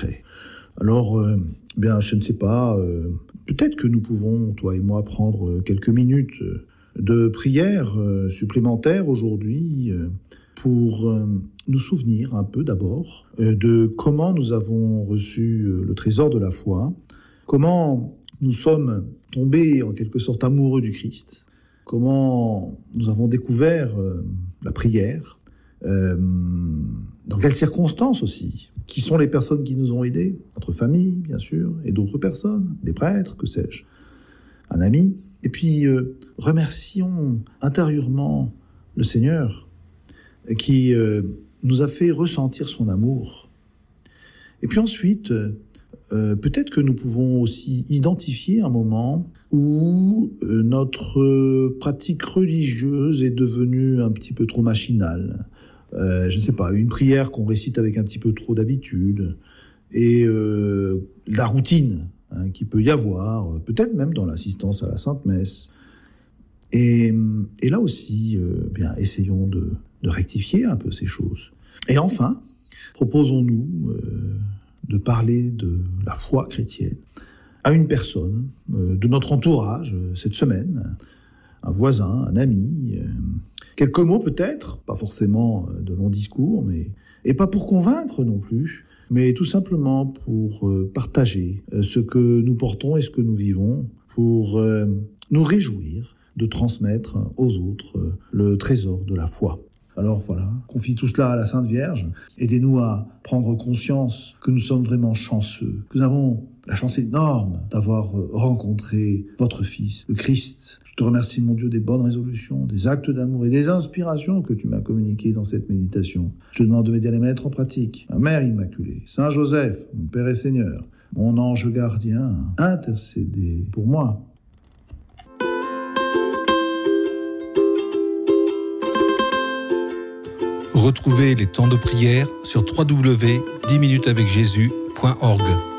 secret. Alors, je ne sais pas, peut-être que nous pouvons, toi et moi, prendre quelques minutes de prière supplémentaire aujourd'hui pour nous souvenir un peu d'abord de comment nous avons reçu le trésor de la foi, comment nous sommes tombés en quelque sorte amoureux du Christ, comment nous avons découvert la prière, dans quelles circonstances aussi, qui sont les personnes qui nous ont aidés, notre famille bien sûr, et d'autres personnes, des prêtres, que sais-je, un ami. Et puis remercions intérieurement le Seigneur qui nous a fait ressentir son amour. Et puis ensuite, peut-être que nous pouvons aussi identifier un moment où notre pratique religieuse est devenue un petit peu trop machinale. Je ne sais pas, une prière qu'on récite avec un petit peu trop d'habitude, et la routine qu'il peut y avoir, peut-être même dans l'assistance à la Sainte Messe. Et là aussi, essayons de rectifier un peu ces choses. Et enfin, proposons-nous de parler de la foi chrétienne à une personne de notre entourage cette semaine, un voisin, un ami, quelques mots peut-être, pas forcément de longs discours, et pas pour convaincre non plus, mais tout simplement pour partager ce que nous portons et ce que nous vivons, pour nous réjouir de transmettre aux autres le trésor de la foi. Alors voilà, confie tout cela à la Sainte Vierge. Aidez-nous à prendre conscience que nous sommes vraiment chanceux, que nous avons la chance énorme d'avoir rencontré votre Fils, le Christ. Je te remercie, mon Dieu, des bonnes résolutions, des actes d'amour et des inspirations que tu m'as communiquées dans cette méditation. Je te demande de m'aider à les mettre en pratique. Ma Mère Immaculée, Saint Joseph, mon Père et Seigneur, mon ange gardien, intercédez pour moi. Retrouvez les temps de prière sur www.10minutesavecjésus.org.